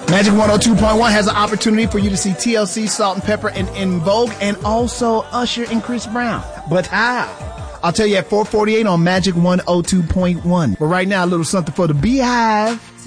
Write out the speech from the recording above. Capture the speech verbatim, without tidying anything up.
Magic one oh two point one has an opportunity for you to see T L C, Salt and Pepper, and En Vogue, and also Usher and Chris Brown. But how? I'll tell you at four forty-eight on Magic one oh two point one. But right now, a little something for the Beehive.